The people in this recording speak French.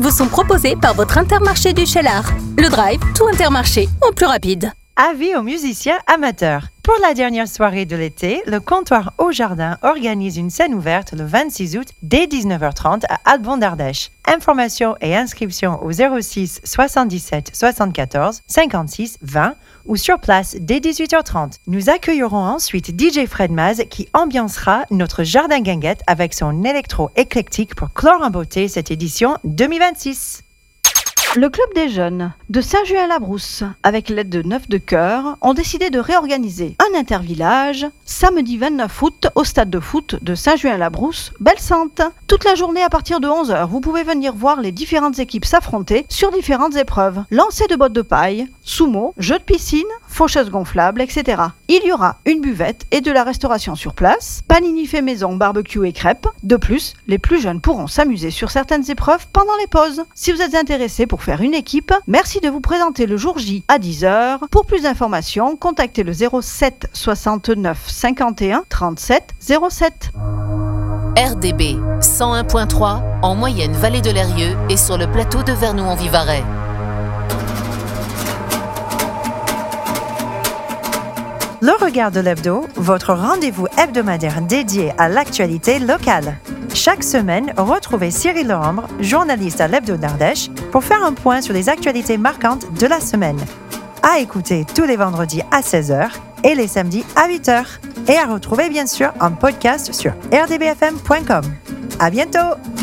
vous sont proposés par votre Intermarché du Cheylard. Le Drive, tout Intermarché, en plus rapide. Avis aux musiciens amateurs. Pour la dernière soirée de l'été, le comptoir Au Jardin organise une scène ouverte le 26 août dès 19h30 à Albon d'Ardèche. Informations et inscriptions au 06 77 74 56 20 ou sur place dès 18h30. Nous accueillerons ensuite DJ Fred Maz qui ambiancera notre jardin guinguette avec son électro éclectique pour clore en beauté cette édition 2026. Le Club des Jeunes de Saint-Julien-la-Brousse, avec l'aide de Neuf de Cœur, ont décidé de réorganiser un intervillage samedi 29 août au stade de foot de Saint-Julien-la-Brousse, Belle-Sante. Toute la journée à partir de 11h, vous pouvez venir voir les différentes équipes s'affronter sur différentes épreuves. Lancer de bottes de paille, sumo, jeux de piscine, faucheuse gonflable, etc. Il y aura une buvette et de la restauration sur place, panini fait maison, barbecue et crêpes. De plus, les plus jeunes pourront s'amuser sur certaines épreuves pendant les pauses. Si vous êtes intéressé pour faire une équipe, merci de vous présenter le jour J à 10h. Pour plus d'informations, contactez le 07 69 51 37 07. RDB 101.3 en moyenne vallée de l'Eyrieux et sur le plateau de Vernou-en-Vivarais. Le Regard de l'Hebdo, votre rendez-vous hebdomadaire dédié à l'actualité locale. Chaque semaine, retrouvez Cyril Lehambre, journaliste à l'Hebdo d'Ardèche, pour faire un point sur les actualités marquantes de la semaine. À écouter tous les vendredis à 16h et les samedis à 8h. Et à retrouver bien sûr en podcast sur rdbfm.com. À bientôt!